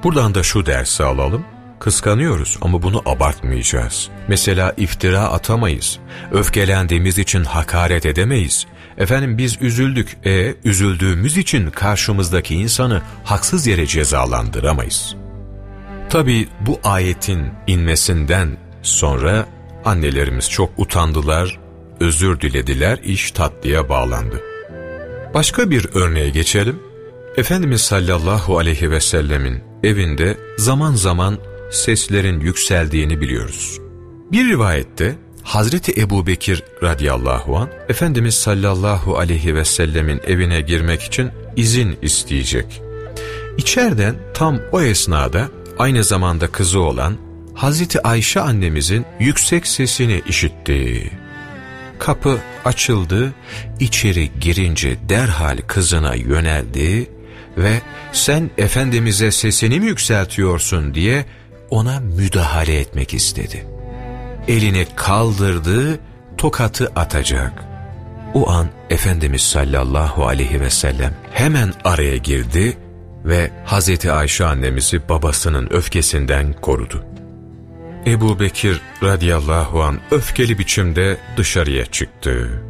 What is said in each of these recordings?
Buradan da şu dersi alalım. Kıskanıyoruz ama bunu abartmayacağız. Mesela iftira atamayız. Öfkelendiğimiz için hakaret edemeyiz. Efendim biz üzüldük. Üzüldüğümüz için karşımızdaki insanı haksız yere cezalandıramayız. Tabii bu ayetin inmesinden sonra annelerimiz çok utandılar, özür dilediler, iş tatlıya bağlandı. Başka bir örneğe geçelim. Efendimiz sallallahu aleyhi ve sellemin evinde zaman zaman seslerin yükseldiğini biliyoruz. Bir rivayette Hazreti Ebubekir radıyallahu anh, Efendimiz sallallahu aleyhi ve sellemin evine girmek için izin isteyecek. İçeriden tam o esnada aynı zamanda kızı olan Hazreti Ayşe annemizin yüksek sesini işitti. Kapı açıldı, içeri girince derhal kızına yöneldi ve "Sen Efendimiz'e sesini mi yükseltiyorsun?" diye ona müdahale etmek istedi. Elini kaldırdı, tokatı atacak. O an Efendimiz sallallahu aleyhi ve sellem hemen araya girdi ve Hazreti Ayşe annemizi babasının öfkesinden korudu. Ebubekir radıyallahu anh öfkeli biçimde dışarıya çıktı.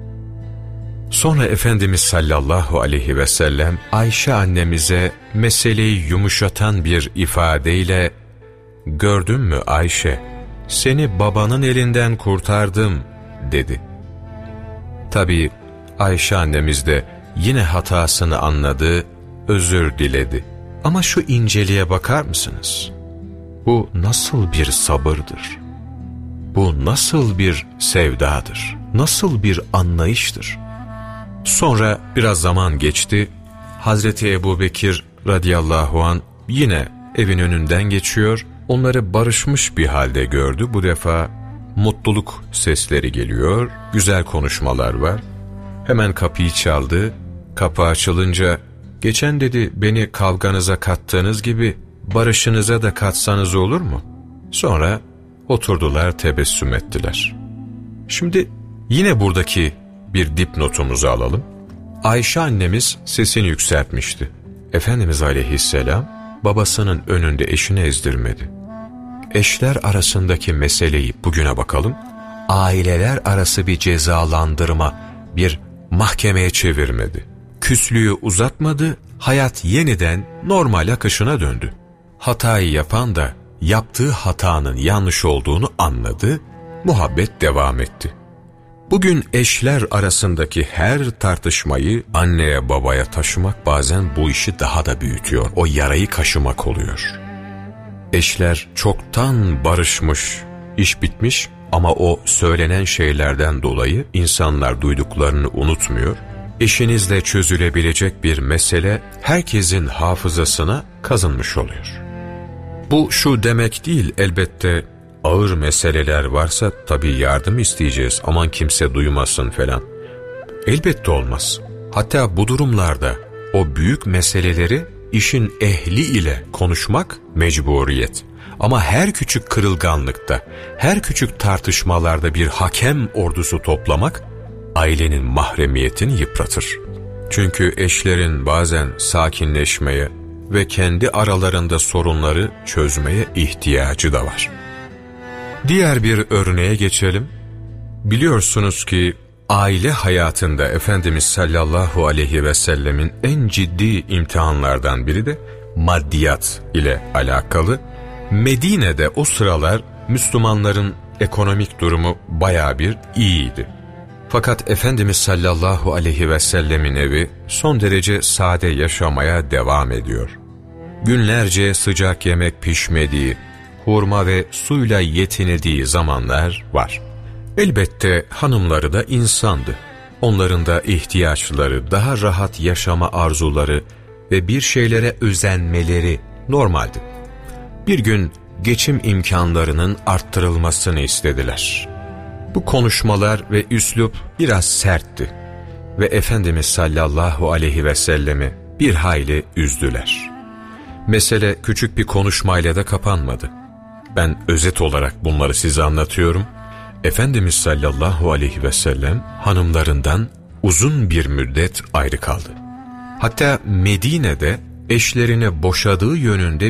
Sonra Efendimiz sallallahu aleyhi ve sellem Ayşe annemize meseleyi yumuşatan bir ifadeyle "Gördün mü Ayşe, seni babanın elinden kurtardım" dedi. Tabii Ayşe annemiz de yine hatasını anladı, özür diledi. Ama şu inceliğe bakar mısınız? Bu nasıl bir sabırdır? Bu nasıl bir sevdadır? Nasıl bir anlayıştır? Sonra biraz zaman geçti. Hazreti Ebubekir radıyallahu anh yine evin önünden geçiyor. Onları barışmış bir halde gördü. Bu defa mutluluk sesleri geliyor. Güzel konuşmalar var. Hemen kapıyı çaldı. Kapı açılınca "Geçen" dedi, "beni kavganıza kattığınız gibi barışınıza da katsanız olur mu?" Sonra oturdular, tebessüm ettiler. Şimdi yine buradaki bir dipnotumuzu alalım. Ayşe annemiz sesini yükseltmişti. Efendimiz aleyhisselam babasının önünde eşini ezdirmedi. Eşler arasındaki meseleyi bugüne bakalım. Aileler arası bir cezalandırma, bir mahkemeye çevirmedi. Küslüğü uzatmadı, hayat yeniden normal akışına döndü. Hatayı yapan da yaptığı hatanın yanlış olduğunu anladı, muhabbet devam etti. Bugün eşler arasındaki her tartışmayı anneye babaya taşımak bazen bu işi daha da büyütüyor. O yarayı kaşımak oluyor. Eşler çoktan barışmış, iş bitmiş ama o söylenen şeylerden dolayı insanlar duyduklarını unutmuyor. Eşinizle çözülebilecek bir mesele herkesin hafızasına kazınmış oluyor. Bu şu demek değil, elbette ağır meseleler varsa tabii yardım isteyeceğiz, aman kimse duymasın falan. Elbette olmaz. Hatta bu durumlarda o büyük meseleleri işin ehli ile konuşmak mecburiyet. Ama her küçük kırılganlıkta, her küçük tartışmalarda bir hakem ordusu toplamak ailenin mahremiyetini yıpratır. Çünkü eşlerin bazen sakinleşmeye ve kendi aralarında sorunları çözmeye ihtiyacı da var. Diğer bir örneğe geçelim. Biliyorsunuz ki aile hayatında Efendimiz sallallahu aleyhi ve sellemin en ciddi imtihanlardan biri de maddiyat ile alakalı. Medine'de o sıralar Müslümanların ekonomik durumu bayağı bir iyiydi. Fakat Efendimiz sallallahu aleyhi ve sellemin evi son derece sade yaşamaya devam ediyor. Günlerce sıcak yemek pişmediği, hurma ve suyla yetinildiği zamanlar var. Elbette hanımları da insandı. Onların da ihtiyaçları, daha rahat yaşama arzuları ve bir şeylere özenmeleri normaldi. Bir gün geçim imkanlarının arttırılmasını istediler. Bu konuşmalar ve üslup biraz sertti ve Efendimiz sallallahu aleyhi ve sellemi bir hayli üzdüler. Mesele küçük bir konuşmayla da kapanmadı. Ben özet olarak bunları size anlatıyorum. Efendimiz sallallahu aleyhi ve sellem hanımlarından uzun bir müddet ayrı kaldı. Hatta Medine'de eşlerine boşadığı yönünde